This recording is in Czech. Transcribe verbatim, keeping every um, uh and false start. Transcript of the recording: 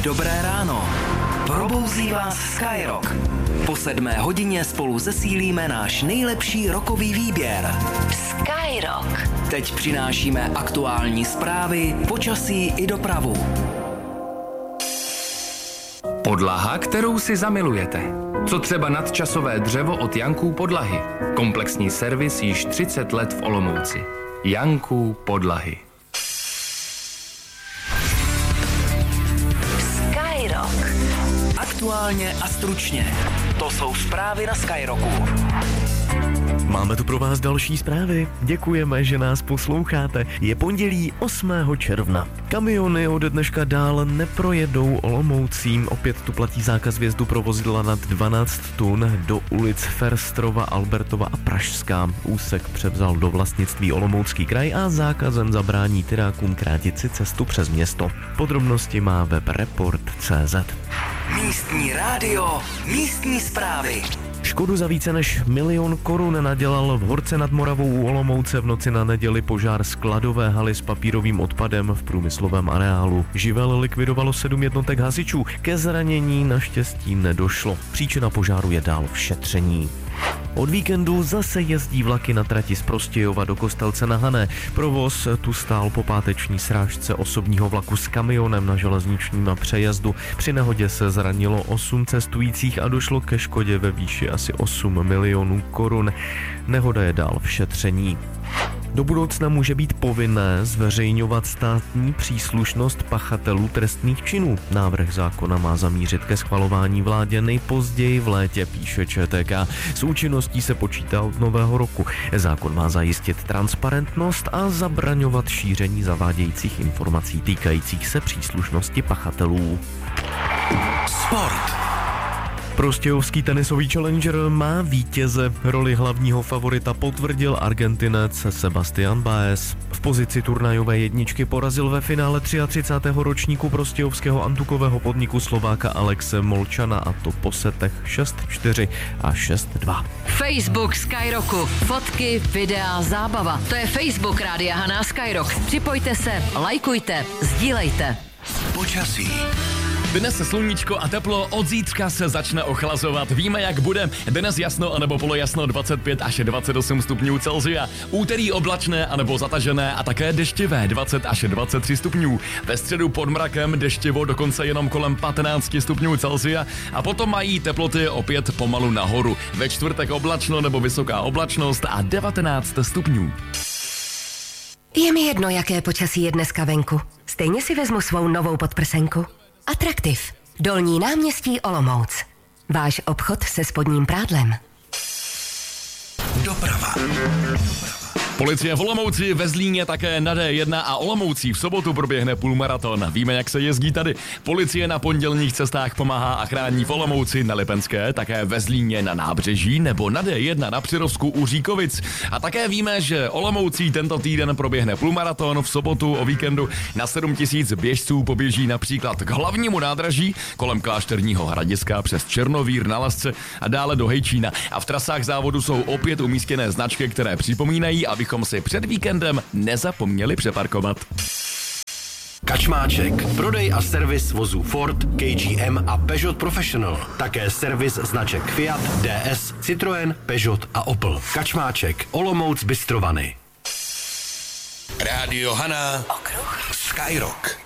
Dobré ráno. Probouzí vás Skyrock. Po sedmé hodině spolu zesílíme náš nejlepší rockový výběr. Skyrock. Teď přinášíme aktuální zprávy, počasí i dopravu. Podlaha, kterou si zamilujete. Co třeba nadčasové dřevo od Janků podlahy. Komplexní servis již třicet let v Olomouci. Janků podlahy. Skyrock. Aktuálně a stručně. To jsou zprávy na Skyrocku. Máme tu pro vás další zprávy. Děkujeme, že nás posloucháte. Je pondělí osmého června. Kamiony ode dneška dál neprojedou Olomoucím. Opět tu platí zákaz vjezdu pro vozidla nad dvanáct tun do ulic Ferstrova, Albertova a Pražská. Úsek převzal do vlastnictví Olomoucký kraj a zákazem zabrání tyrákům krátit si cestu přes město. Podrobnosti má web report tečka cé zet. Místní rádio, místní zprávy. Škodu za více než milion korun nadělal v Horce nad Moravou u Olomouce v noci na neděli požár skladové haly s papírovým odpadem v průmyslovém areálu. Živel likvidovalo sedm jednotek hasičů, ke zranění naštěstí nedošlo. Příčina požáru je dál v šetření. Od víkendu zase jezdí vlaky na trati z Prostějova do Kostelce na Hané. Provoz tu stál po páteční srážce osobního vlaku s kamionem na železničním přejezdu. Při nehodě se zranilo osm cestujících a došlo ke škodě ve výši asi osm milionů korun. Nehoda je dál v šetření. Do budoucna může být povinné zveřejňovat státní příslušnost pachatelů trestných činů. Návrh zákona má zamířit ke schvalování vládě nejpozději v létě, píše ČTK. S účinností se počítá od nového roku. Zákon má zajistit transparentnost a zabraňovat šíření zavádějících informací týkajících se příslušnosti pachatelů. Sport. Prostějovský tenisový challenger má vítěze. Roli hlavního favorita potvrdil Argentinec Sebastian Baez. V pozici turnajové jedničky porazil ve finále třicátého třetího ročníku prostějovského antukového podniku Slováka Alexe Molčana, a to po setech šest čtyři a šest dva. Facebook Skyrocku. Fotky, videa, zábava. To je Facebook Rádia Haná Skyrock. Připojte se, lajkujte, sdílejte. Počasí. Dnes se sluníčko a teplo, od zítřka se začne ochlazovat. Víme, jak bude. Dnes jasno anebo polojasno dvacet pět až dvacet osm stupňů Celsia. Úterý oblačné anebo zatažené a také deštivé dvacet až dvacet tři stupňů. Ve středu pod mrakem deštivo dokonce jenom kolem patnáct stupňů Celsia a potom mají teploty opět pomalu nahoru. Ve čtvrtek oblačno nebo vysoká oblačnost a devatenáct stupňů. Je mi jedno, jaké počasí je dneska venku. Stejně si vezmu svou novou podprsenku. Atraktiv. Dolní náměstí Olomouc. Váš obchod se spodním prádlem. Doprava. Policie v Olomouci, ve Zlíně také na D jedna a Olomoucí v sobotu proběhne půlmaraton. Víme, jak se jezdí tady. Policie na pondělních cestách pomáhá a chrání v Olomouci, na Lipenské, také ve Zlíně na Nábřeží nebo na D jedna na Přirovsku u Říkovic. A také víme, že Olomoucí tento týden proběhne půlmaraton. V sobotu o víkendu na sedm tisíc běžců poběží například k hlavnímu nádraží kolem Klášterního Hradiska přes Černovír na Lasce a dále do Hejčína. A v trasách závodu jsou opět umístěné značky, které připomínají, aby abychom si před víkendem nezapomněli přeparkovat. Kačmáček. Prodej a servis vozů Ford, K G M a Peugeot Professional. Také servis značek Fiat, D S, Citroën, Peugeot a Opel. Kačmáček. Olomouc Bystrovany. Rádio Haná. Okruh. Skyrock.